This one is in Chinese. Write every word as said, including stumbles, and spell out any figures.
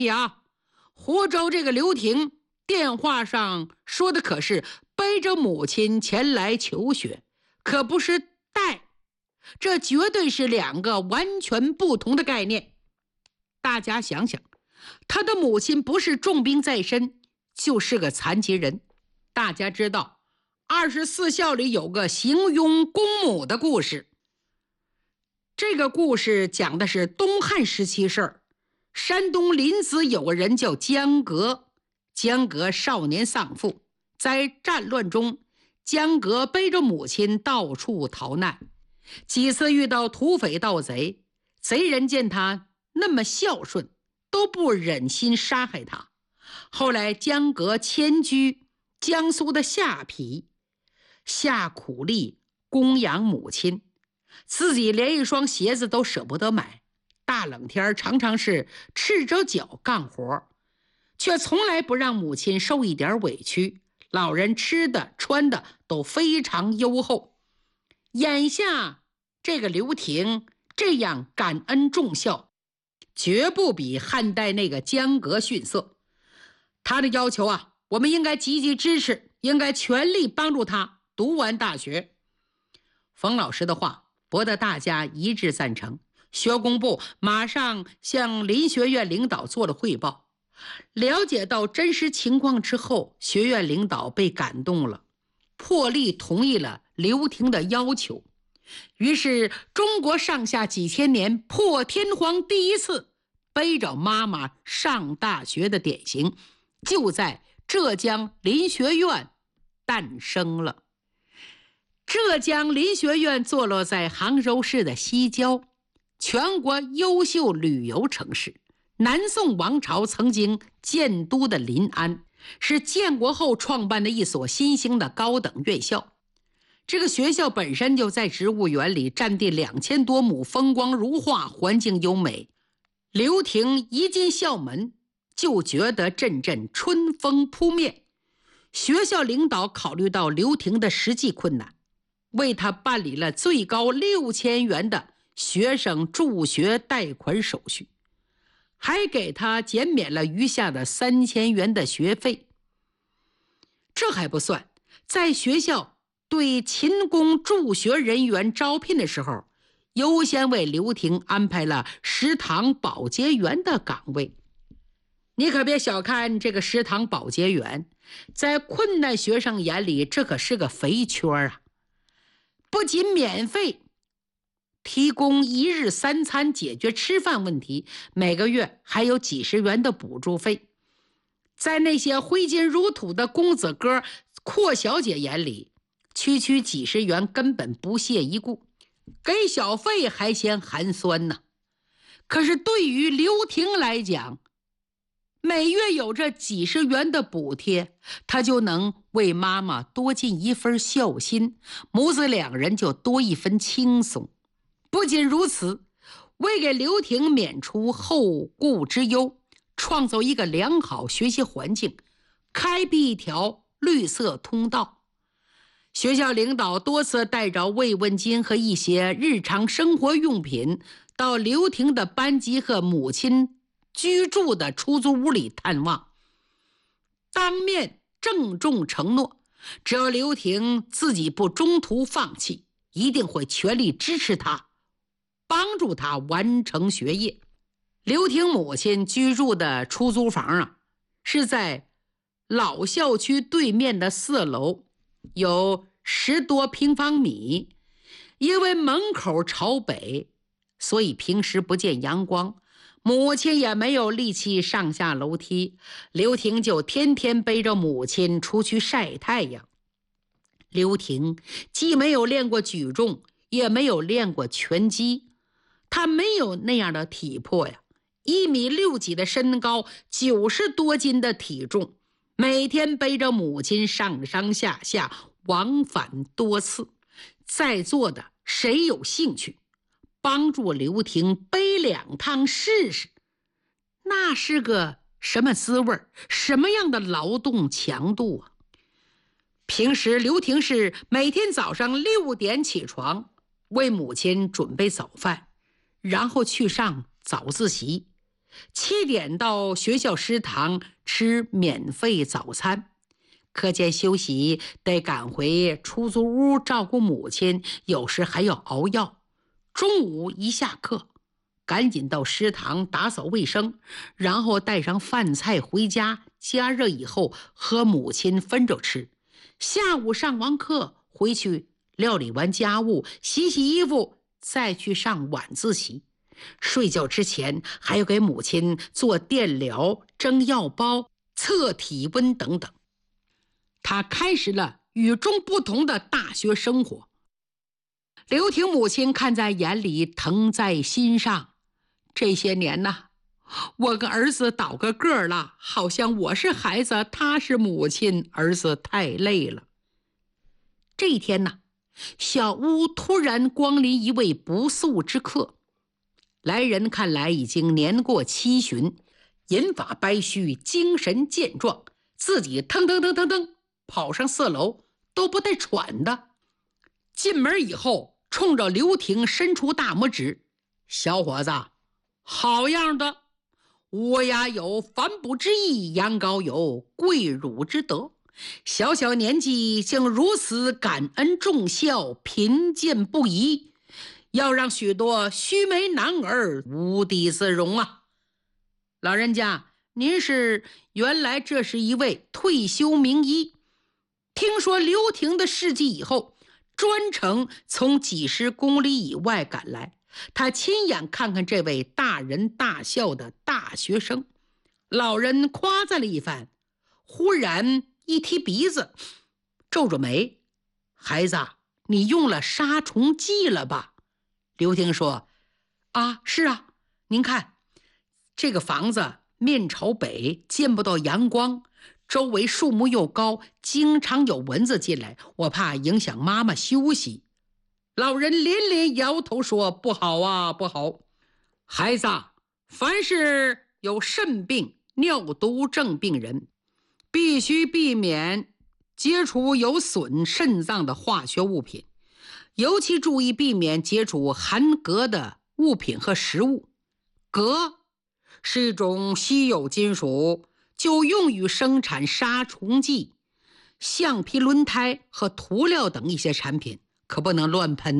呀，湖州这个刘婷电话上说的可是背着母亲前来求学，可不是带，这绝对是两个完全不同的概念。大家想想，他的母亲不是重病在身，就是个残疾人。大家知道二十四孝里有个行拥公母的故事，这个故事讲的是东汉时期事儿。山东临淄有个人叫江革，江革少年丧父，在战乱中，江革背着母亲到处逃难，几次遇到土匪盗贼，贼人见他那么孝顺，都不忍心杀害他。后来江革迁居江苏的下邳，下苦力供养母亲，自己连一双鞋子都舍不得买，大冷天常常是赤着脚干活，却从来不让母亲受一点委屈。老人吃的穿的都非常优厚。眼下这个刘婷这样感恩重孝，绝不比汉代那个江革逊色。他的要求啊，我们应该积极支持，应该全力帮助他读完大学。冯老师的话博得大家一致赞成，学工部马上向林学院领导做了汇报。了解到真实情况之后，学院领导被感动了，破例同意了刘婷的要求。于是中国上下几千年破天荒第一次背着妈妈上大学的典型，就在浙江林学院诞生了。浙江林学院坐落在杭州市的西郊，全国优秀旅游城市。南宋王朝曾经建都的临安，是建国后创办的一所新兴的高等院校。这个学校本身就在植物园里，占地两千多亩，风光如画，环境优美。刘婷一进校门，就觉得阵阵春风扑面。学校领导考虑到刘婷的实际困难，为他办理了最高六千元的学生助学贷款手续，还给他减免了余下的三千元的学费。这还不算，在学校对勤工助学人员招聘的时候，优先为刘婷安排了食堂保洁员的岗位。你可别小看这个食堂保洁员，在困难学生眼里，这可是个肥缺啊！不仅免费提供一日三餐解决吃饭问题，每个月还有几十元的补助费。在那些挥金如土的公子哥、阔小姐眼里，区区几十元根本不屑一顾，给小费还嫌寒酸呢。可是对于刘婷来讲，每月有这几十元的补贴，他就能为妈妈多尽一份孝心，母子两人就多一分轻松。不仅如此，为给刘婷免除后顾之忧，创造一个良好学习环境，开辟一条绿色通道。学校领导多次带着慰问金和一些日常生活用品到刘婷的班级和母亲居住的出租屋里探望，当面郑重承诺，只要刘婷自己不中途放弃，一定会全力支持她，帮助他完成学业。刘婷母亲居住的出租房啊，是在老校区对面的四楼，有十多平方米。因为门口朝北，所以平时不见阳光，母亲也没有力气上下楼梯，刘婷就天天背着母亲出去晒太阳。刘婷既没有练过举重，也没有练过拳击，他没有那样的体魄呀，一米六几的身高，九十多斤的体重，每天背着母亲上上下下，往返多次。在座的谁有兴趣帮助刘婷背两趟试试？那是个什么滋味，什么样的劳动强度啊？平时刘婷是每天早上六点起床，为母亲准备早饭，然后去上早自习。 七点到学校食堂吃免费早餐，课间休息得赶回出租屋照顾母亲，有时还要熬药。中午一下课，赶紧到食堂打扫卫生，然后带上饭菜回家，加热以后和母亲分着吃。下午上完课回去料理完家务，洗洗衣服，再去上晚自习。睡觉之前还要给母亲做电疗、蒸药包、测体温等等。他开始了与众不同的大学生活。刘婷母亲看在眼里，疼在心上。这些年呢，我跟儿子倒个个了，好像我是孩子，他是母亲，儿子太累了。这一天呢，小屋突然光临一位不速之客。来人看来已经年过七旬，银发白须，精神健壮，自己腾腾腾腾腾跑上四楼都不带喘的。进门以后，冲着刘婷伸出大拇指：“小伙子，好样的！我呀有帆布之意，羊羔有跪乳之德。小小年纪竟如此感恩重孝，贫贱不移。要让许多须眉男儿无地自容啊！老人家，您是原来这是一位退休名医，听说刘婷的事迹以后，专程从几十公里以外赶来，他亲眼看看这位大人大孝的大学生。老人夸赞了一番，忽然一提鼻子，皱着眉：“孩子，你用了杀虫剂了吧？”刘婷说：“啊，是啊，您看，这个房子面朝北，见不到阳光，周围树木又高，经常有蚊子进来，我怕影响妈妈休息。”老人连连摇头说：“不好啊，不好！孩子，凡是有肾病、尿毒症病人，必须避免接触有损肾脏的化学物品。尤其注意避免接触含镉的物品和食物。镉是一种稀有金属，就用于生产杀虫剂、橡皮轮胎和涂料等一些产品，可不能乱喷。